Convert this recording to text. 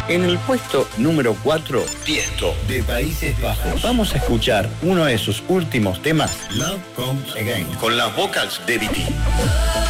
En el puesto número 4, Tiesto, de Países Bajos. Vamos a escuchar uno de sus últimos temas, Love Comes Again, con las vocals de Viti.